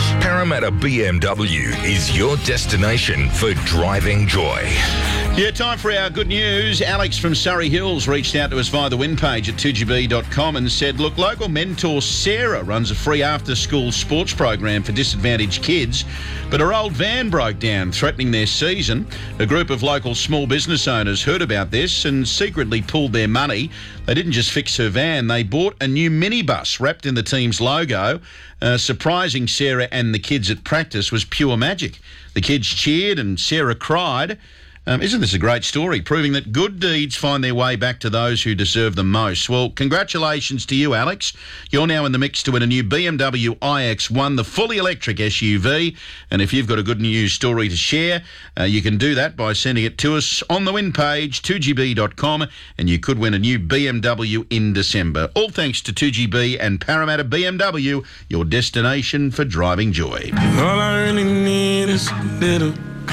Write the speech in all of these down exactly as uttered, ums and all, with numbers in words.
Parramatta B M W is your destination for driving joy. Yeah, time for our good news. Alex from Surrey Hills reached out to us via the win page at two g b dot com and said, look, local mentor Sarah runs a free after-school sports program for disadvantaged kids, but her old van broke down, threatening their season. A group of local small business owners heard about this and secretly pulled their money. They didn't just fix her van, they bought a new minibus wrapped in the team's logo. Uh, surprising Sarah and the kids at practice was pure magic. The kids cheered and Sarah cried. Um, isn't this a great story, proving that good deeds find their way back to those who deserve them most? Well, congratulations to you, Alex. You're now in the mix to win a new B M W i X one, the fully electric S U V. And if you've got a good news story to share, uh, you can do that by sending it to us on the win page, two g b dot com, and you could win a new B M W in December. All thanks to two G B and Parramatta B M W, your destination for driving joy. All I really need is a little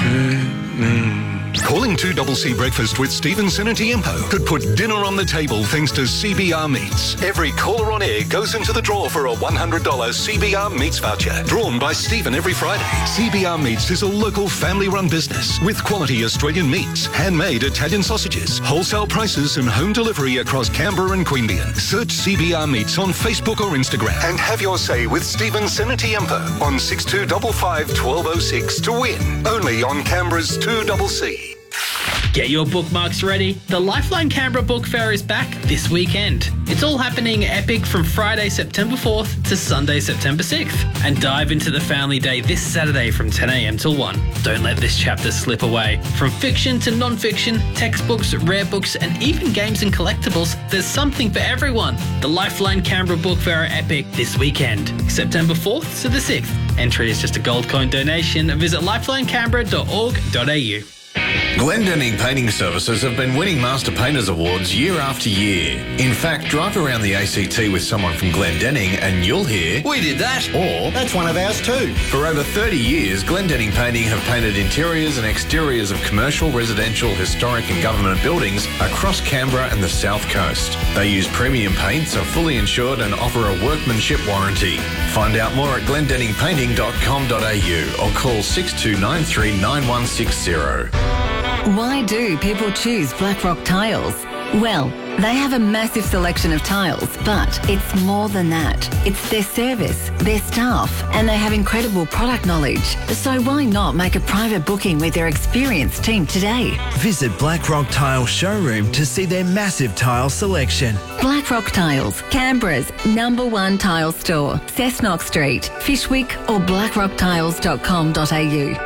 good. Calling two C C Breakfast with Stephen Senatiempo could put dinner on the table thanks to C B R Meats. Every caller on air goes into the draw for a one hundred dollars C B R Meats voucher, drawn by Stephen every Friday. C B R Meats is a local family-run business with quality Australian meats, handmade Italian sausages, wholesale prices and home delivery across Canberra and Queanbeyan. Search C B R Meats on Facebook or Instagram and have your say with Stephen Senatiempo on six two five five, one two zero six to win. Only on Canberra's two C C. Get your bookmarks ready. The Lifeline Canberra Book Fair is back this weekend. It's all happening epic from Friday, September fourth to Sunday, September sixth. And dive into the Family Day this Saturday from ten a m till one. Don't let this chapter slip away. From fiction to non-fiction, textbooks, rare books, and even games and collectibles, there's something for everyone. The Lifeline Canberra Book Fair are epic this weekend, September fourth to the sixth. Entry is just a gold coin donation. Visit lifeline canberra dot org dot a u. Glendinning Painting Services have been winning Master Painters Awards year after year. In fact, drive around the A C T with someone from Glendinning and you'll hear, "We did that," or "That's one of ours too." For over thirty years, Glendinning Painting have painted interiors and exteriors of commercial, residential, historic and government buildings across Canberra and the South Coast. They use premium paints, are fully insured and offer a workmanship warranty. Find out more at glendinning painting dot com dot a u or call six two nine three nine one six zero. Why do people choose Blackrock Tiles? Well, they have a massive selection of tiles, but it's more than that. It's their service, their staff, and they have incredible product knowledge. So why not make a private booking with their experienced team today? Visit Blackrock Tile Showroom to see their massive tile selection. Blackrock Tiles, Canberra's number one tile store. Cessnock Street, Fishwick or blackrock tiles dot com dot a u.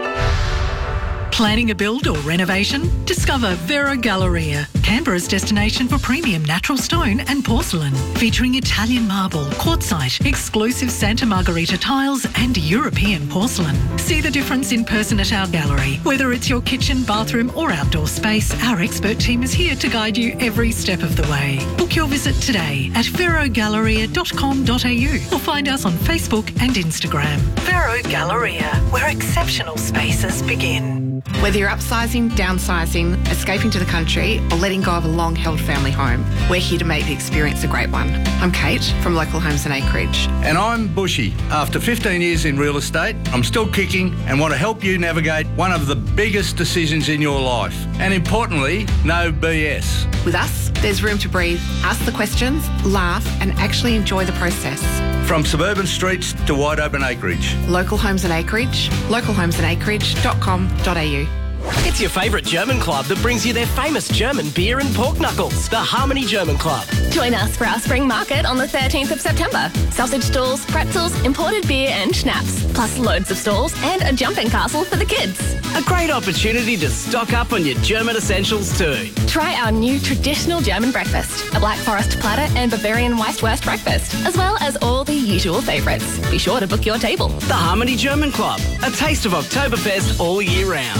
Planning a build or renovation? Discover Vero Galleria, Canberra's destination for premium natural stone and porcelain, featuring Italian marble, quartzite, exclusive Santa Margherita tiles and European porcelain. See the difference in person at our gallery. Whether it's your kitchen, bathroom or outdoor space, our expert team is here to guide you every step of the way. Book your visit today at vero galleria dot com dot a u or find us on Facebook and Instagram. Vero Galleria, where exceptional spaces begin. Whether you're upsizing, downsizing, escaping to the country, or letting go of a long-held family home, we're here to make the experience a great one. I'm Kate from Local Homes and Acreage. And I'm Bushy. After fifteen years in real estate, I'm still kicking and want to help you navigate one of the biggest decisions in your life. And importantly, no B S. With us, there's room to breathe, ask the questions, laugh, and actually enjoy the process. From suburban streets to wide open acreage. Local Homes and Acreage, local homes and acreage dot com dot a u. It's your favourite German club that brings you their famous German beer and pork knuckles, the Harmony German Club. Join us for our spring market on the thirteenth of September. Sausage stalls, pretzels, imported beer and schnapps, plus loads of stalls and a jumping castle for the kids. A great opportunity to stock up on your German essentials too. Try our new traditional German breakfast, a Black Forest platter and Bavarian Weisswurst breakfast, as well as all the usual favourites. Be sure to book your table. The Harmony German Club, a taste of Oktoberfest all year round.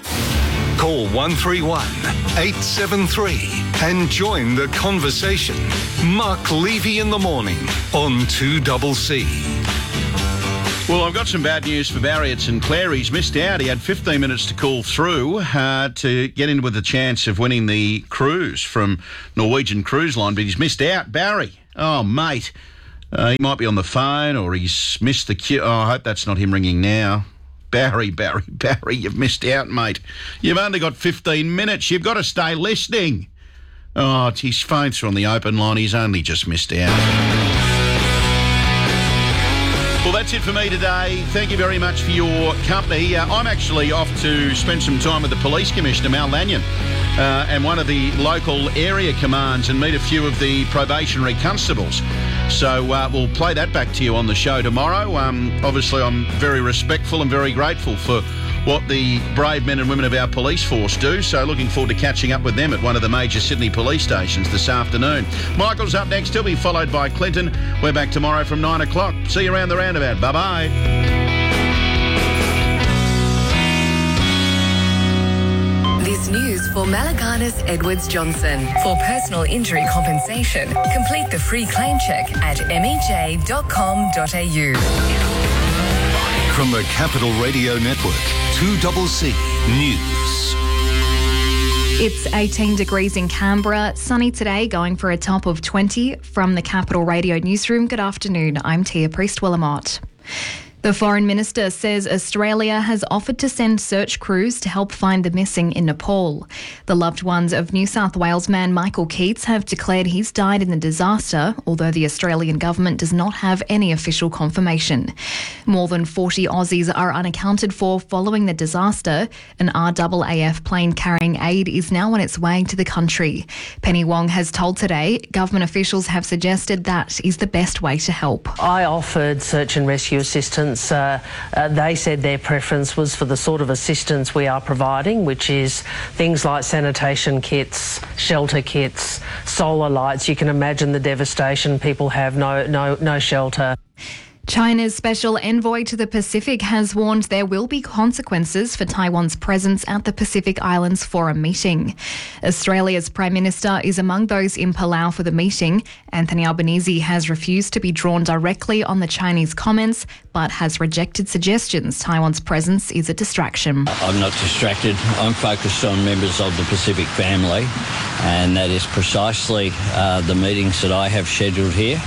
Call one three one, eight seven three and join the conversation. Mark Levy in the morning on two C C. Well, I've got some bad news for Barry at St Clair. He's missed out. He had fifteen minutes to call through uh, to get in with a chance of winning the cruise from Norwegian Cruise Line, but he's missed out. Barry, oh, mate, Uh, he might be on the phone or he's missed the queue. Oh, I hope that's not him ringing now. Barry, Barry, Barry, you've missed out, mate. You've only got fifteen minutes. You've got to stay listening. Oh, his phone's on the open line. He's only just missed out. Well, that's it for me today. Thank you very much for your company. Uh, I'm actually off to spend some time with the Police Commissioner, Mal Lanyon, uh, and one of the local area commands and meet a few of the probationary constables. So uh, we'll play that back to you on the show tomorrow. Um, obviously, I'm very respectful and very grateful for what the brave men and women of our police force do. So looking forward to catching up with them at one of the major Sydney police stations this afternoon. Michael's up next. He'll be followed by Clinton. We're back tomorrow from nine o'clock. See you around the roundabout. Bye-bye. This news for Malaganas Edwards Johnson. For personal injury compensation, complete the free claim check at m e j dot com dot a u. From the Capital Radio Network, two C C News. It's eighteen degrees in Canberra, sunny today, going for a top of twenty. From the Capital Radio Newsroom, good afternoon. I'm Tia Priest-Willamott. The Foreign Minister says Australia has offered to send search crews to help find the missing in Nepal. The loved ones of New South Wales man Michael Keats have declared he's died in the disaster, although the Australian government does not have any official confirmation. More than forty Aussies are unaccounted for following the disaster. An R A A F plane carrying aid is now on its way to the country. Penny Wong has told Today government officials have suggested that is the best way to help. I offered search and rescue assistance. Uh, uh, they said their preference was for the sort of assistance we are providing, which is things like sanitation kits, shelter kits, solar lights. You can imagine the devastation. People have no no no shelter. China's special envoy to the Pacific has warned there will be consequences for Taiwan's presence at the Pacific Islands Forum meeting. Australia's Prime Minister is among those in Palau for the meeting. Anthony Albanese has refused to be drawn directly on the Chinese comments, but has rejected suggestions Taiwan's presence is a distraction. I'm not distracted. I'm focused on members of the Pacific family, and that is precisely uh, the meetings that I have scheduled here.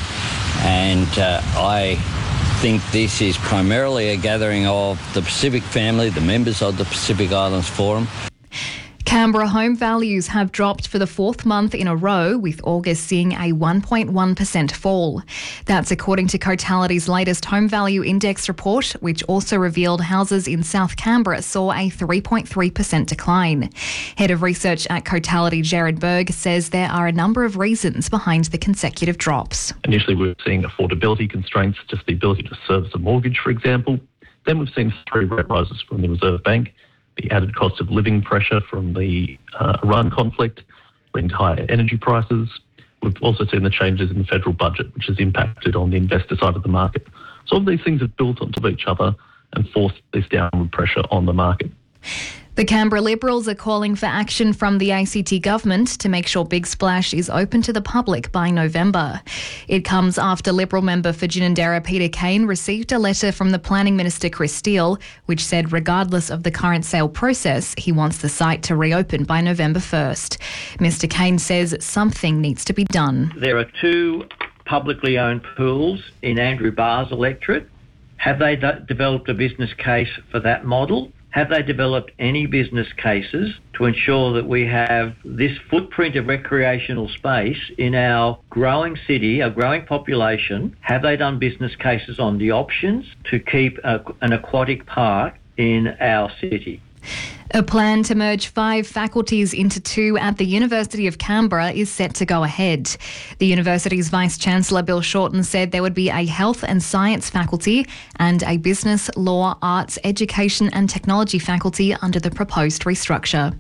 And uh, I think this is primarily a gathering of the Pacific family, the members of the Pacific Islands Forum. Canberra home values have dropped for the fourth month in a row, with August seeing a one point one percent fall. That's according to Cotality's latest Home Value Index report, which also revealed houses in South Canberra saw a three point three percent decline. Head of Research at Cotality, Jared Berg, says there are a number of reasons behind the consecutive drops. Initially, we were seeing affordability constraints, just the ability to service a mortgage, for example. Then we've seen three rate rises from the Reserve Bank, the added cost of living pressure from the uh, Iran conflict, leading to higher energy prices. We've also seen the changes in the federal budget, which has impacted on the investor side of the market. So all of these things have built on top of each other and forced this downward pressure on the market. The Canberra Liberals are calling for action from the A C T government to make sure Big Splash is open to the public by November. It comes after Liberal member for Ginninderra Peter Kane received a letter from the Planning Minister Chris Steele, which said regardless of the current sale process, he wants the site to reopen by November first. Mister Kane says something needs to be done. There are two publicly owned pools in Andrew Barr's electorate. Have they d- developed a business case for that model? Have they developed any business cases to ensure that we have this footprint of recreational space in our growing city, our growing population? Have they done business cases on the options to keep a, an aquatic park in our city? A plan to merge five faculties into two at the University of Canberra is set to go ahead. The university's Vice-Chancellor Bill Shorten said there would be a health and science faculty and a business, law, arts, education and technology faculty under the proposed restructure.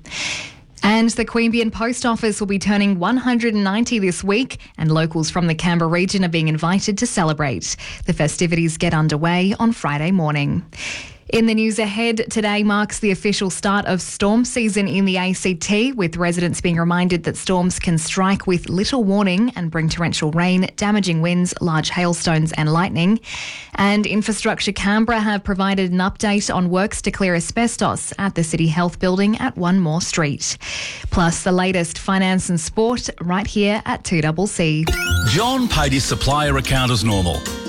And the Queanbeyan Post Office will be turning one hundred ninety this week, and locals from the Canberra region are being invited to celebrate. The festivities get underway on Friday morning. In the news ahead, today marks the official start of storm season in the A C T, with residents being reminded that storms can strike with little warning and bring torrential rain, damaging winds, large hailstones and lightning. And Infrastructure Canberra have provided an update on works to clear asbestos at the City Health Building at One More Street. Plus the latest finance and sport right here at two C C. John paid his supplier account as normal.